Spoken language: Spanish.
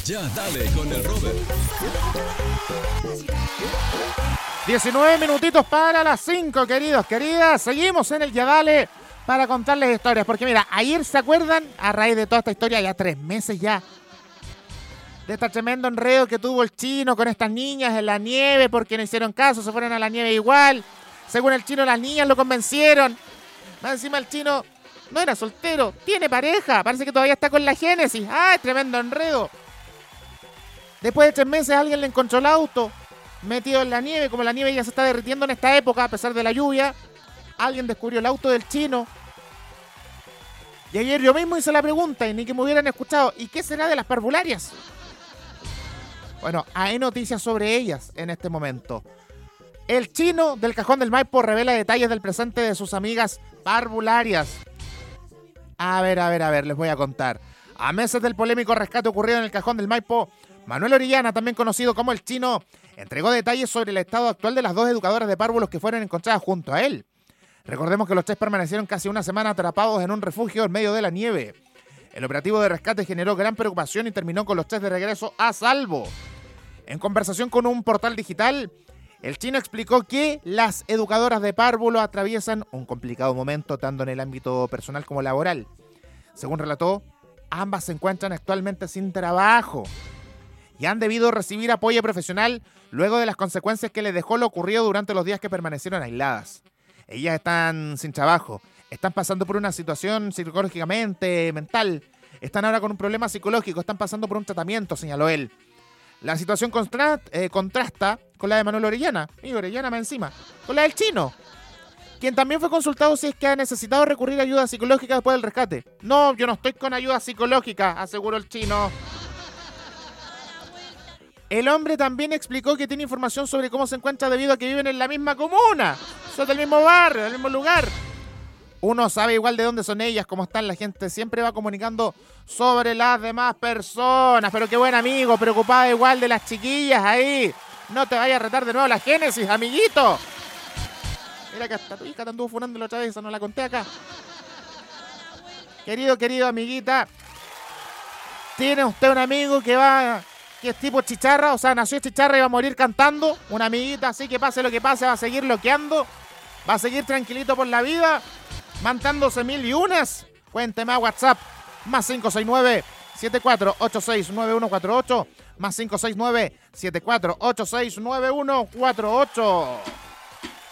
Ya dale con el Robert. 19 minutitos para las 5, queridos, queridas. Seguimos en el Ya Dale para contarles historias. Porque mira, ayer se acuerdan, a raíz de toda esta historia, ya 3 meses ya, de este tremendo enredo que tuvo el chino con estas niñas en la nieve porque no hicieron caso, se fueron a la nieve igual. Según el chino, las niñas lo convencieron. Más encima el chino no era soltero, tiene pareja, parece que todavía está con la Génesis. ¡Ay, tremendo enredo! Después de 3 meses alguien le encontró el auto metido en la nieve. Como la nieve ya se está derritiendo en esta época a pesar de la lluvia, alguien descubrió el auto del chino. Y ayer yo mismo hice la pregunta y ni que me hubieran escuchado: ¿y qué será de las parvularias? Bueno, hay noticias sobre ellas en este momento. El chino del Cajón del Maipo revela detalles del presente de sus amigas parvularias. A ver, les voy a contar. A meses del polémico rescate ocurrido en el Cajón del Maipo, Manuel Orellana, también conocido como el chino, entregó detalles sobre el estado actual de las 2 educadoras de párvulos que fueron encontradas junto a él. Recordemos que los 3 permanecieron casi una semana atrapados en un refugio en medio de la nieve. El operativo de rescate generó gran preocupación y terminó con los 3 de regreso a salvo. En conversación con un portal digital, el chino explicó que las educadoras de párvulo atraviesan un complicado momento tanto en el ámbito personal como laboral. Según relató, ambas se encuentran actualmente sin trabajo y han debido recibir apoyo profesional luego de las consecuencias que les dejó lo ocurrido durante los días que permanecieron aisladas. Ellas están sin trabajo, están pasando por una situación psicológicamente mental, están ahora con un problema psicológico, están pasando por un tratamiento, señaló él. La situación contrasta con la de Manuel Orellana, y Orellana más encima, con la del chino, quien también fue consultado si es que ha necesitado recurrir a ayuda psicológica después del rescate. No, yo no estoy con ayuda psicológica, aseguró el chino. El hombre también explicó que tiene información sobre cómo se encuentra debido a que viven en la misma comuna, son del mismo barrio, del mismo lugar. Uno sabe igual de dónde son ellas, cómo están, la gente siempre va comunicando sobre las demás personas. Pero qué buen amigo, preocupado igual de las chiquillas ahí. No te vayas a retar de nuevo la Génesis, amiguito. Mira que hasta tu hija te anduvo funando la otra vez, eso no la conté acá. Querido, amiguita, ¿tiene usted un amigo que es tipo chicharra? O sea, nació chicharra y va a morir cantando. Una amiguita así que pase lo que pase, va a seguir loqueando, va a seguir tranquilito por la vida, mandándose 1001. Cuénteme a WhatsApp, más 569-7486-9148, más 569-7486-9148.